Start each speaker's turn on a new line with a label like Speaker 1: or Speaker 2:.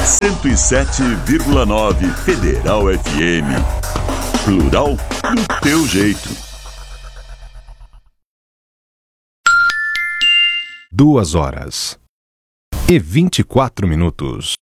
Speaker 1: 107,9 Federal FM. Plural do teu jeito.
Speaker 2: 2h24.